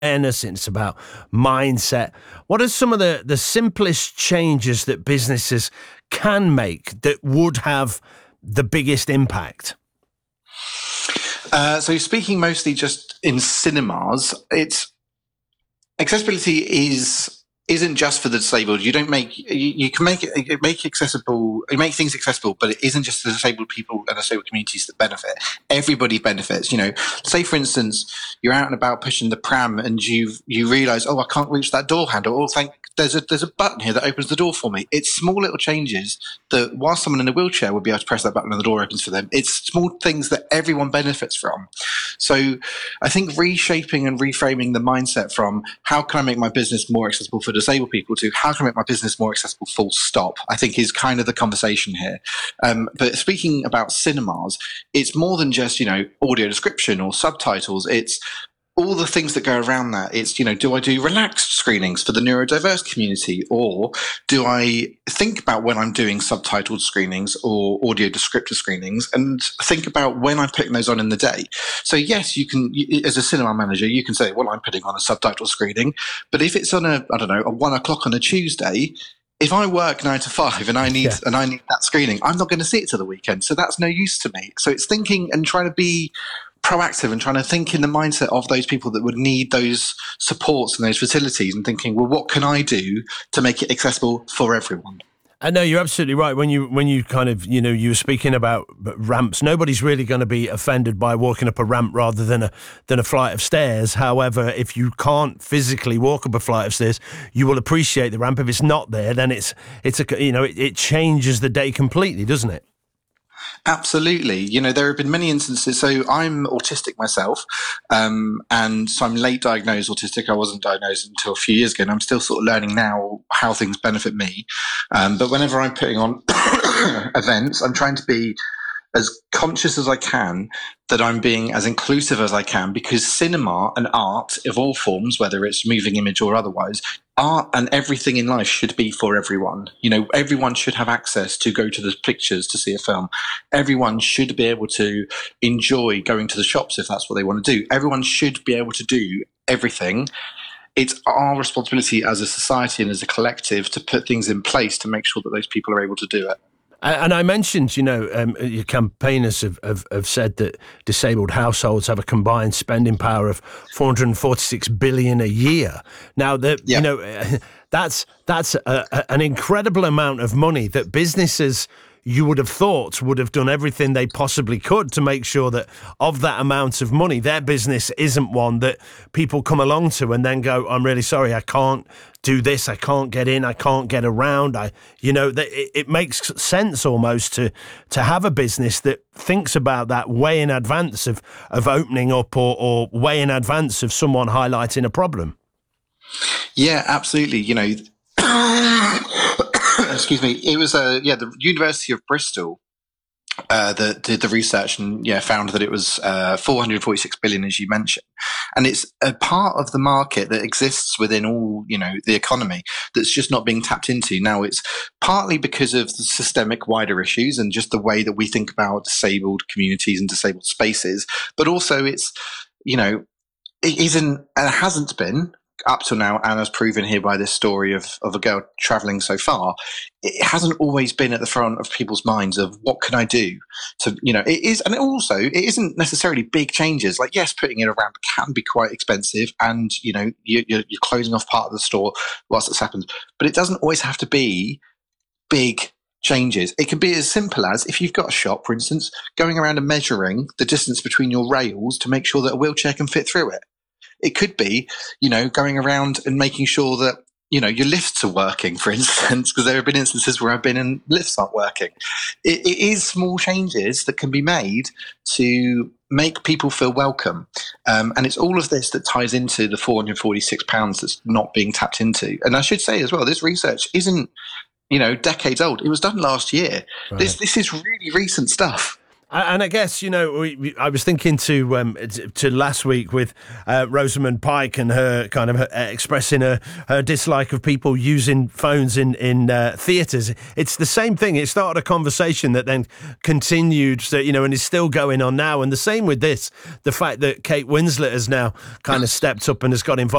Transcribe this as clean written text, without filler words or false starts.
awareness, it's about mindset. What are some of the simplest changes that businesses can make that would have the biggest impact? So speaking mostly just in cinemas, accessibility isn't just for the disabled. You don't make you can make it accessible. You make things accessible, but it isn't just the disabled people and disabled communities that benefit. Everybody benefits. Say for instance, you're out and about pushing the pram, and you realise, oh, I can't reach that door handle. Oh, there's a button here that opens the door for me. It's small little changes that, while someone in a wheelchair would be able to press that button and the door opens for them, it's small things that everyone benefits from. So I think reshaping and reframing the mindset from how can I make my business more accessible for disabled people to how can I make my business more accessible full stop, I think is kind of the conversation here. But speaking about cinemas, it's more than just, audio description or subtitles. It's all the things that go around that. It's, do I do relaxed screenings for the neurodiverse community, or do I think about when I'm doing subtitled screenings or audio descriptor screenings and think about when I'm putting those on in the day? So yes, you can, as a cinema manager, you can say, well, I'm putting on a subtitle screening, but if it's on a 1 o'clock on a Tuesday, if I work 9 to 5 and I need that screening, I'm not going to see it till the weekend. So that's no use to me. So it's thinking and trying to be proactive and trying to think in the mindset of those people that would need those supports and those facilities, and thinking, well, what can I do to make it accessible for everyone? I know you're absolutely right. When you kind of, you were speaking about ramps, nobody's really going to be offended by walking up a ramp rather than a flight of stairs. However, if you can't physically walk up a flight of stairs, you will appreciate the ramp. If it's not there, then it changes the day completely, doesn't it? Absolutely. There have been many instances. So I'm autistic myself, and so I'm late diagnosed autistic. I wasn't diagnosed until a few years ago, and I'm still sort of learning now how things benefit me. But whenever I'm putting on events, I'm trying to be as conscious as I can that I'm being as inclusive as I can, because cinema and art of all forms, whether it's moving image or otherwise, art and everything in life should be for everyone. Everyone should have access to go to the pictures to see a film. Everyone should be able to enjoy going to the shops if that's what they want to do. Everyone should be able to do everything. It's our responsibility as a society and as a collective to put things in place to make sure that those people are able to do it. And I mentioned, your campaigners have said that disabled households have a combined spending power of $446 billion a year. Now, that's an incredible amount of money that businesses, you would have thought, would have done everything they possibly could to make sure that of that amount of money, their business isn't one that people come along to and then go, I'm really sorry, I can't do this, I can't get in, I can't get around. It makes sense almost to have a business that thinks about that way in advance of opening up or way in advance of someone highlighting a problem. Yeah, absolutely. Excuse me. It was the University of Bristol that did the research and found that it was 446 billion, as you mentioned, and it's a part of the market that exists within all the economy that's just not being tapped into. Now, it's partly because of the systemic wider issues and just the way that we think about disabled communities and disabled spaces, but also it's it isn't and it hasn't been up till now, and as proven here by this story of a girl traveling so far, it hasn't always been at the front of people's minds of what can I do to, it is, and also it isn't necessarily big changes. Like, yes, putting in a ramp can be quite expensive, and you're closing off part of the store whilst this happens, but it doesn't always have to be big changes. It can be as simple as, if you've got a shop, for instance, going around and measuring the distance between your rails to make sure that a wheelchair can fit through it. It could be, going around and making sure that, your lifts are working, for instance, because there have been instances where I've been and lifts aren't working. It is small changes that can be made to make people feel welcome. And it's all of this that ties into the £446 that's not being tapped into. And I should say as well, this research isn't, decades old. It was done last year. Right. This is really recent stuff. And I guess, I was thinking to last week with Rosamund Pike and her kind of expressing her dislike of people using phones in theatres. It's the same thing. It started a conversation that then continued, and is still going on now. And the same with this, the fact that Kate Winslet has now kind of stepped up and has got involved.